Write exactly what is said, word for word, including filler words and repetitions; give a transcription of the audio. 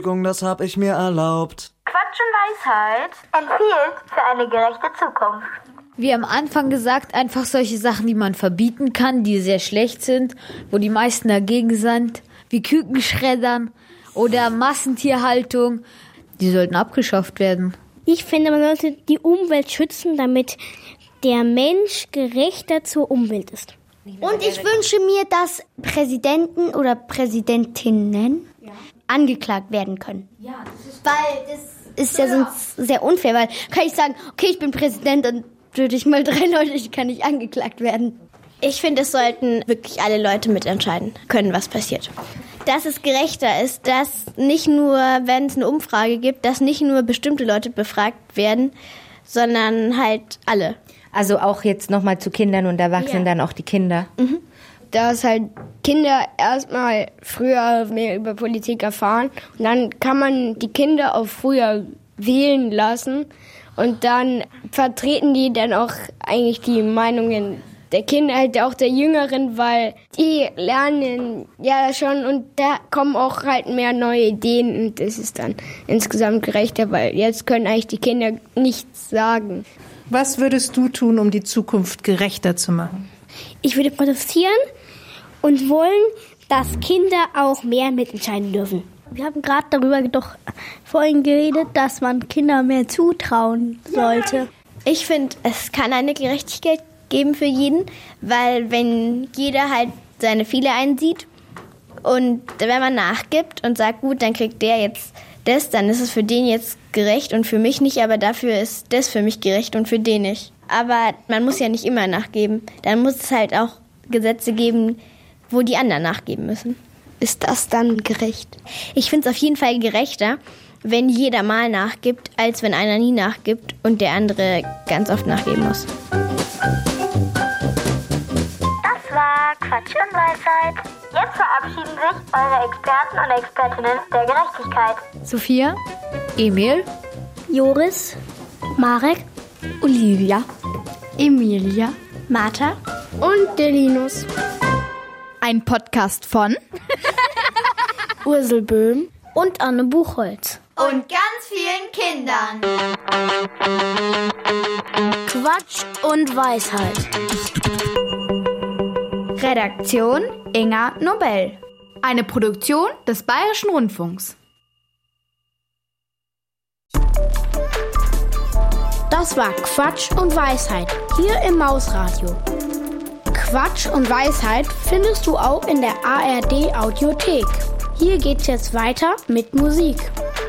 Das hab ich mir erlaubt. Quatsch und Weisheit empfiehlt für eine gerechte Zukunft. Wie am Anfang gesagt, einfach solche Sachen, die man verbieten kann, die sehr schlecht sind, wo die meisten dagegen sind, wie Kükenschreddern oder Massentierhaltung, die sollten abgeschafft werden. Ich finde, man sollte die Umwelt schützen, damit der Mensch gerechter zur Umwelt ist. Und ich wünsche mir, dass Präsidenten oder Präsidentinnen ja. angeklagt werden können. Ja, das ist weil das ist ja sonst sehr unfair, weil kann ich sagen, okay, ich bin Präsident, dann würde ich mal drei Leute, ich kann nicht angeklagt werden. Ich finde, es sollten wirklich alle Leute mitentscheiden können, was passiert. Dass es gerechter ist, dass nicht nur, wenn es eine Umfrage gibt, dass nicht nur bestimmte Leute befragt werden, sondern halt alle. Also auch jetzt nochmal zu Kindern und Erwachsenen, ja. dann auch die Kinder. Mhm. Dass halt Kinder erstmal früher mehr über Politik erfahren und dann kann man die Kinder auch früher wählen lassen und dann vertreten die dann auch eigentlich die Meinungen der Kinder, halt auch der Jüngeren, weil die lernen ja schon und da kommen auch halt mehr neue Ideen und das ist dann insgesamt gerechter, weil jetzt können eigentlich die Kinder nichts sagen. Was würdest du tun, um die Zukunft gerechter zu machen? Ich würde protestieren und wollen, dass Kinder auch mehr mitentscheiden dürfen. Wir haben gerade darüber doch vorhin geredet, dass man Kindern mehr zutrauen sollte. Ich finde, es kann eine Gerechtigkeit geben für jeden, weil wenn jeder halt seine Fehler einsieht und wenn man nachgibt und sagt, gut, dann kriegt der jetzt das, dann ist es für den jetzt gerecht und für mich nicht, aber dafür ist das für mich gerecht und für den nicht. Aber man muss ja nicht immer nachgeben. Dann muss es halt auch Gesetze geben, wo die anderen nachgeben müssen. Ist das dann gerecht? Ich finde es auf jeden Fall gerechter, wenn jeder mal nachgibt, als wenn einer nie nachgibt und der andere ganz oft nachgeben muss. Das war Quatsch und Weisheit. Jetzt verabschieden sich eure Experten und Expertinnen der Gerechtigkeit. Sophia, Emil, Joris, Marek, Olivia, Emilia, Martha und der Linus. Ein Podcast von Ursel Böhm und Anne Buchholz. Und ganz vielen Kindern. Quatsch und Weisheit. Redaktion Inga Nobel. Eine Produktion des Bayerischen Rundfunks. Das war Quatsch und Weisheit hier im Mausradio. Quatsch und Weisheit findest du auch in der A R D Audiothek. Hier geht's jetzt weiter mit Musik.